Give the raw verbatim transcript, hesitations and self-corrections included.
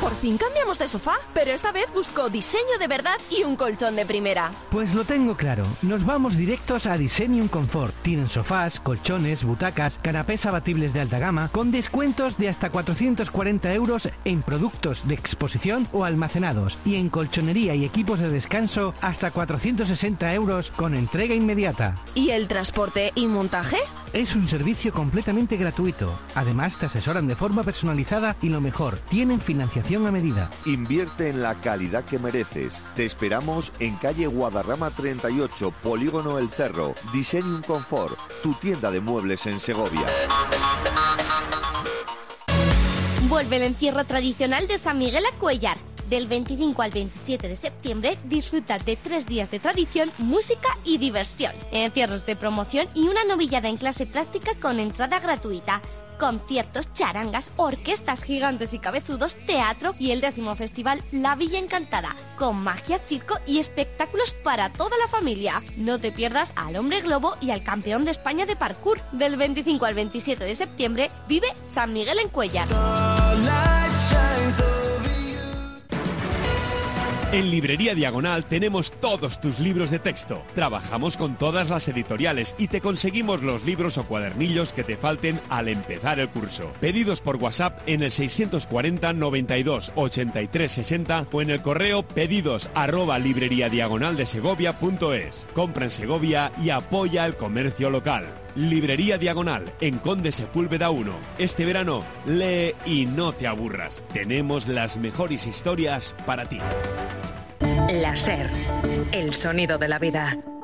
Por fin cambiamos de sofá, pero esta vez busco diseño de verdad y un colchón de primera. Pues lo tengo claro, nos vamos directos a Designium Comfort. Tienen sofás, colchones, butacas, canapés abatibles de alta gama, con descuentos de hasta cuatrocientos cuarenta euros en productos de exposición o almacenados, y en colchonería y equipos de descanso hasta cuatrocientos sesenta euros con entrega inmediata. ¿Y el transporte y montaje? Es un servicio completamente gratuito. Además, te asesoran de forma personalizada y lo mejor, tienen financiación a medida. Invierte en la calidad que mereces. Te esperamos en calle Guadarrama treinta y ocho, Polígono El Cerro. Designium Comfort, tu tienda de muebles en Segovia. Vuelve el encierro tradicional de San Miguel a Cuéllar. Del veinticinco al veintisiete de septiembre, disfruta de tres días de tradición, música y diversión. Encierros de promoción y una novillada en clase práctica con entrada gratuita. Conciertos, charangas, orquestas gigantes y cabezudos, teatro y el décimo festival La Villa Encantada, con magia, circo y espectáculos para toda la familia. No te pierdas al Hombre Globo y al campeón de España de parkour. Del veinticinco al veintisiete de septiembre, vive San Miguel en Cuéllar. En Librería Diagonal tenemos todos tus libros de texto. Trabajamos con todas las editoriales y te conseguimos los libros o cuadernillos que te falten al empezar el curso. Pedidos por WhatsApp en el seiscientos cuarenta, noventa y dos, ochenta y tres, sesenta o en el correo pedidos arroba libreriadiagonaldesegovia.es. Compra en Segovia y apoya el comercio local. Librería Diagonal, en Conde Sepúlveda uno. Este verano, lee y no te aburras. Tenemos las mejores historias para ti. La SER, el sonido de la vida.